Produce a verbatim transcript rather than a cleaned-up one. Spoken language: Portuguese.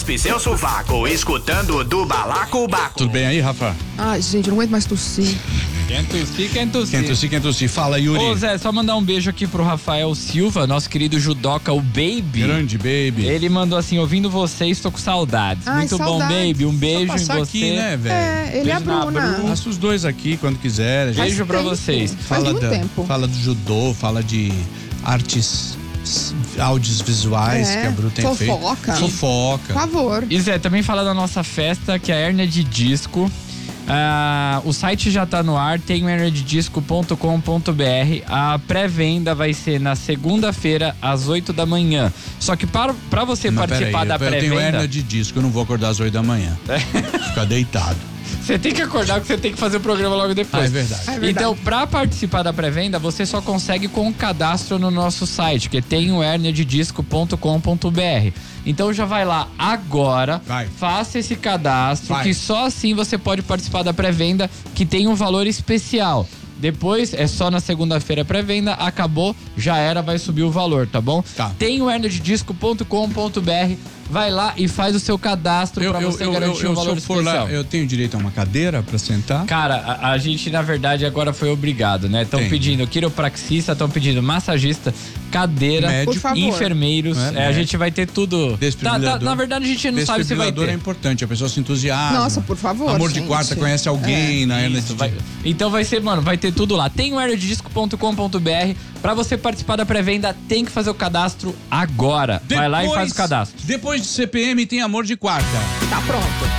raspe seu sovaco, escutando do Balacobaco. Tudo bem aí, Rafa? Ai, gente, eu não aguento mais tossir. Quem tossir, quem tossir. Quem tossir, quem tossir. Fala, Yuri. Ô, Zé, só mandar um beijo aqui pro Rafael Silva, nosso querido judoca, o Baby. Grande Baby. Ele mandou assim, ouvindo vocês, tô com saudades. Ai, Muito saudades. bom, Baby. Um beijo Só em passar você. aqui, né, velho? É, ele é a Beijo na Bruna. Bru. Passa os dois aqui quando quiser. A gente Beijo pra tempo. vocês. Faz fala, muito da, tempo. fala do judô, fala de artes áudios visuais É, que a Bru tem fofoca. feito. Fofoca. Por favor. E Zé, também falar da nossa festa, que é a Hérnia de Disco. Ah, o site já tá no ar, tem o hernia de disco ponto com ponto b r. A pré-venda vai ser na segunda-feira, às oito da manhã. Só que para, pra você Mas participar peraí, da eu tenho pré-venda, hérnia de disco, eu não vou acordar às oito da manhã. Ficar deitado. você tem que acordar que você tem que fazer o programa logo depois. Ah, é verdade. É verdade. Então, pra participar da pré-venda, você só consegue com o cadastro no nosso site, que tem o hernia de disco ponto com ponto b r. Então já vai lá agora, Vai. faça esse cadastro, Vai. que só assim você pode participar da pré-venda, que tem um valor especial. Depois é só na segunda-feira a pré-venda, acabou, já era, vai subir o valor, tá bom? Tá. Tem o hernia de disco ponto com ponto b r, vai lá e faz o seu cadastro pra você garantir um valor se eu for especial. lá, eu tenho direito a uma cadeira pra sentar? Cara, a, a gente na verdade agora foi obrigado, né? Estão Tem. pedindo quiropraxista, estão pedindo massagista, cadeira, Médico. Por favor. enfermeiros. É, É, a médico. gente vai ter tudo. Tá, tá, Desfibrilador. na verdade a gente não sabe se vai Desfibrilador ter. é importante, a pessoa se entusiasma. Nossa, por favor, Amor de gente. quarta, conhece alguém na hernia Isso, de vai- Então vai ser, mano, vai ter tudo lá. Tem o hernia de disco ponto com ponto b r. Pra você participar da pré-venda, tem que fazer o cadastro agora. vai lá e faz o cadastro. Depois de C P M tem amor de quarta. Tá pronto.